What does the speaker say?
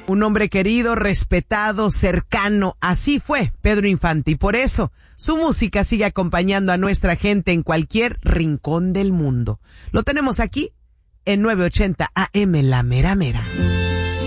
Un hombre querido, respetado, cercano. Así fue Pedro Infante y por eso su música sigue acompañando a nuestra gente en cualquier rincón del mundo. Lo tenemos aquí en 980 AM La Mera Mera.